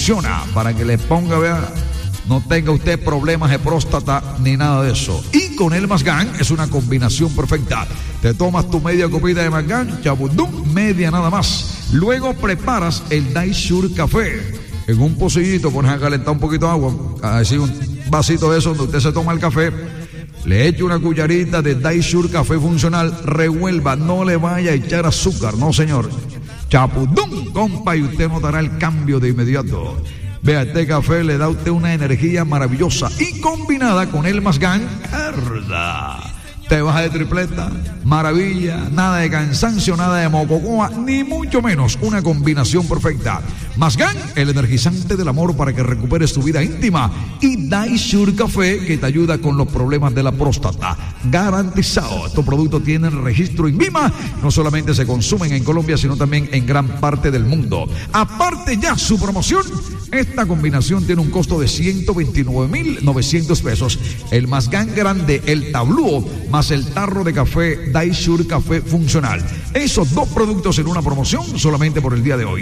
funciona para que le ponga, vea, no tenga usted problemas de próstata ni nada de eso. Y con el Masgan es una combinación perfecta. Te tomas tu media copita de Masgan, chabundum, media nada más. Luego preparas el Daisur Café. En un pocillito pones a calentar un poquito de agua, así un vasito de eso donde usted se toma el café. Le echa una cucharita de Daisur Café funcional, revuelva, no le vaya a echar azúcar, no señor. Chapudum, compa, y usted notará el cambio de inmediato. Vea, este café le da a usted una energía maravillosa y combinada con el Masgan, ¡herda! Te baja de tripleta, maravilla, nada de cansancio, nada de mococoa, ni mucho menos, una combinación perfecta. Masgan, el energizante del amor para que recuperes tu vida íntima, y Daisur Café, que te ayuda con los problemas de la próstata. Garantizado, estos productos tienen registro INVIMA, no solamente se consumen en Colombia, sino también en gran parte del mundo. Aparte ya su promoción, esta combinación tiene un costo de 129.900 pesos. El Masgan grande, el tablúo, más el tarro de café Daisur Café funcional. Esos dos productos en una promoción solamente por el día de hoy.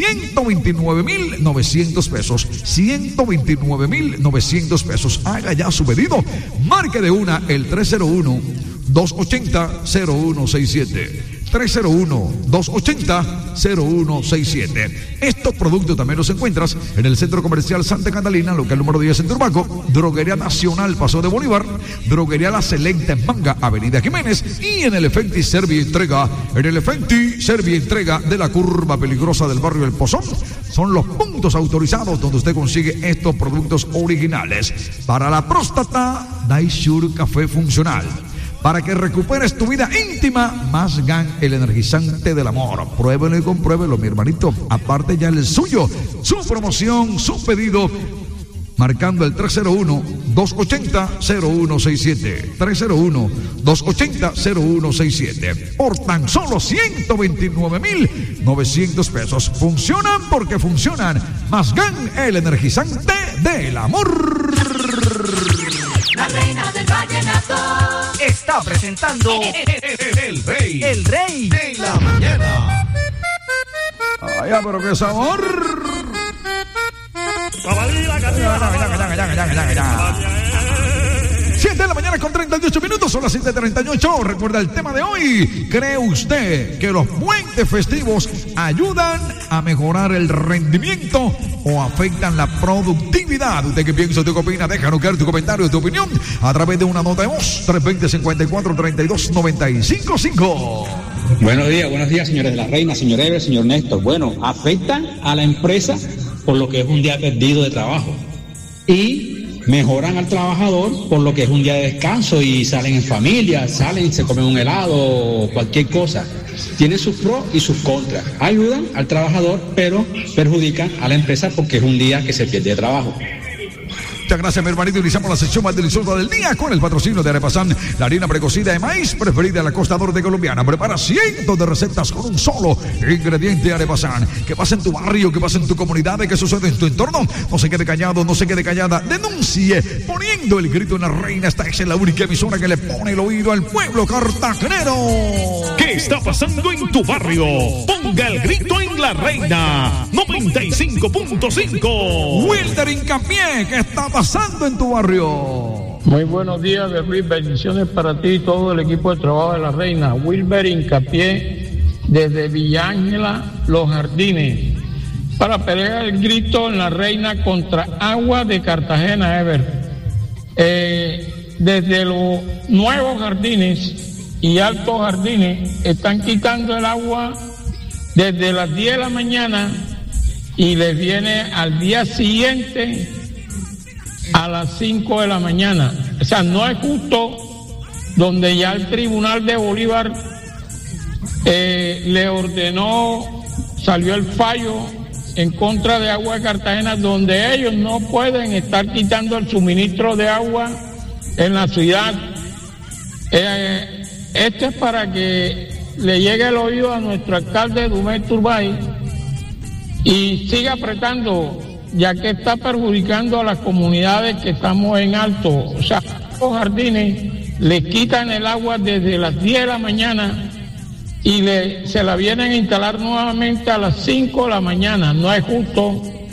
129.900 pesos. 129.900 pesos. Haga ya su pedido. Marque de una el 301-280-0167. 301-280-0167. Estos productos también los encuentras en el Centro Comercial Santa Catalina, local número 10 en Turbaco, Droguería Nacional Paso de Bolívar, Droguería La Selecta en Manga, Avenida Jiménez, y en el Efecti Servia Entrega, de la curva peligrosa del barrio El Pozón. Son los puntos autorizados donde usted consigue estos productos originales. Para la próstata, Daisur Café funcional. Para que recuperes tu vida íntima, Masgan, el energizante del amor. Pruébelo y compruébelo, mi hermanito. Aparte ya el suyo, su promoción, su pedido, marcando el 301-280-0167. 301-280-0167. Por tan solo 129.900 pesos. Funcionan porque funcionan. Masgan, el energizante del amor. La reina del vallenato está presentando el rey de la mañana. Ay, pero qué sabor. 7 de la mañana con 38 minutos, son las 7:38. Recuerda el tema de hoy. ¿Cree usted que los puentes festivos ayudan a mejorar el rendimiento o afectan la productividad? ¿Usted qué piensa? ¿Usted qué opina? Déjanos caer tu comentario, tu opinión a través de una nota de voz. 320-54-32-95-5. Buenos días, señores de la Reina, señor Ever, señor Néstor. Bueno, afectan a la empresa por lo que es un día perdido de trabajo y mejoran al trabajador por lo que es un día de descanso y salen en familia, se comen un helado o cualquier cosa. Tienen sus pros y sus contras. Ayudan al trabajador, pero perjudican a la empresa porque es un día que se pierde de trabajo. Muchas gracias, mi hermanito. Iniciamos la sección más deliciosa del día con el patrocinio de Arepasan, la harina precocida de maíz preferida en la costa norte colombiana. Prepara cientos de recetas con un solo ingrediente. Arepasan. ¿Qué pasa en tu barrio? ¿Qué pasa en tu comunidad? ¿Qué sucede en tu entorno? No se quede callado, no se quede callada. Denuncie poniendo el grito en la Reina. Esta es la única emisora que le pone el oído al pueblo cartagenero. ¿Qué está pasando en tu barrio? Ponga el grito en la Reina 95.5. Wilder Hincapié, ¿qué está pasando en tu barrio? Muy buenos días, Luis. Bendiciones para ti y todo el equipo de trabajo de la Reina. Wilber Hincapié desde Villa Ángela, Los Jardines, para pelear el grito en la Reina contra Agua de Cartagena, Ever. Desde los nuevos jardines y altos jardines están quitando el agua desde las 10 de la mañana y les viene al día siguiente a las 5 de la mañana. O sea, no es justo, donde ya el Tribunal de Bolívar le ordenó, salió el fallo en contra de Agua de Cartagena, donde ellos no pueden estar quitando el suministro de agua en la ciudad. Esto es para que le llegue el oído a nuestro alcalde Dumé Turbay y siga apretando, ya que está perjudicando a las comunidades que estamos en alto. O sea, los jardines le quitan el agua desde las 10 de la mañana y se la vienen a instalar nuevamente a las 5 de la mañana. No es justo